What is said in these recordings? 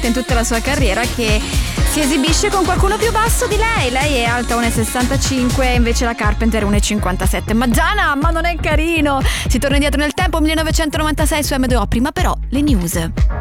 in tutta la sua carriera che si esibisce con qualcuno più basso di lei. Lei è alta 1,65, invece la Carpenter 1,57. Ma Gianna, ma non è carino. Si torna indietro nel tempo, 1996 su M2O. Prima però le news.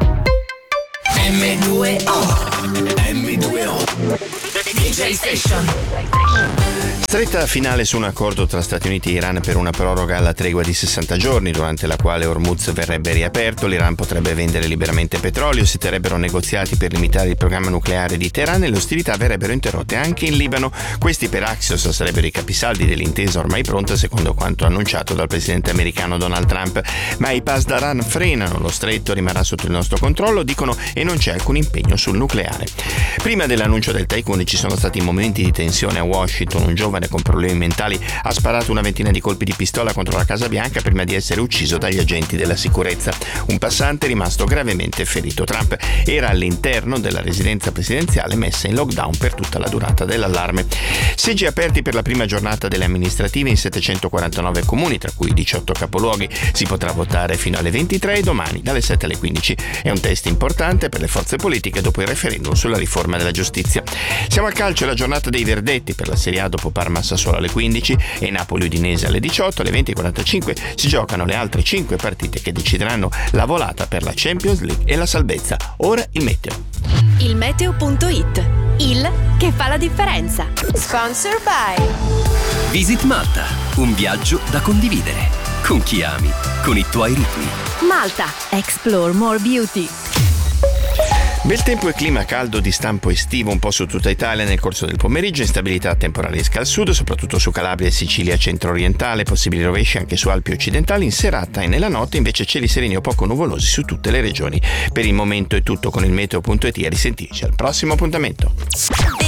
M2O DJ Station. Stretta finale su un accordo tra Stati Uniti e Iran per una proroga alla tregua di 60 giorni, durante la quale Hormuz verrebbe riaperto, l'Iran potrebbe vendere liberamente petrolio, si terrebbero negoziati per limitare il programma nucleare di Teheran e le ostilità verrebbero interrotte anche in Libano. Questi per Axios sarebbero i capisaldi dell'intesa ormai pronta, secondo quanto annunciato dal presidente americano Donald Trump. Ma i Pasdaran frenano, lo stretto rimarrà sotto il nostro controllo, dicono, e non c'è alcun impegno sul nucleare. Prima dell'annuncio del tycoon ci sono stati momenti di tensione a Washington. Un giovane con problemi mentali ha sparato una ventina di colpi di pistola contro la Casa Bianca prima di essere ucciso dagli agenti della sicurezza. Un passante è rimasto gravemente ferito. Trump era all'interno della residenza presidenziale messa in lockdown per tutta la durata dell'allarme. Seggi aperti per la prima giornata delle amministrative in 749 comuni, tra cui 18 capoluoghi. Si potrà votare fino alle 23 e domani dalle 7 alle 15. È un test importante per le forze politiche dopo il referendum sulla riforma della giustizia. Siamo al calcio, la giornata dei verdetti per la Serie A dopo Parma-Sassuolo alle 15 e Napoli-Udinese alle 18. Alle 20:45 si giocano le altre 5 partite che decideranno la volata per la Champions League e la salvezza. Ora il meteo. Il meteo.it, il che fa la differenza. Sponsor by Visit Malta, un viaggio da condividere. Con chi ami, con i tuoi ritmi. Malta, explore more beauty. Bel tempo e clima caldo di stampo estivo un po' su tutta Italia nel corso del pomeriggio, instabilità temporalesca al sud, soprattutto su Calabria e Sicilia centro-orientale, possibili rovesci anche su Alpi occidentali. In serata e nella notte invece cieli sereni o poco nuvolosi su tutte le regioni. Per il momento è tutto con il meteo.it, a risentirci al prossimo appuntamento.